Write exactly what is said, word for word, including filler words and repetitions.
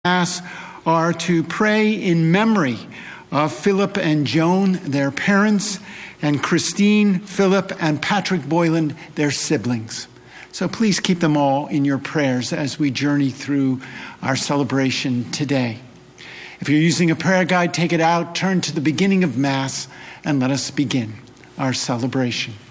Mass are to pray in memory of Philip and Joan, their parents, and Christine, Philip, and Patrick Boyland, their siblings. So please keep them all in your prayers as we journey through our celebration today. If you're using a prayer guide, take it out, turn to the beginning of Mass, and let us begin our celebration.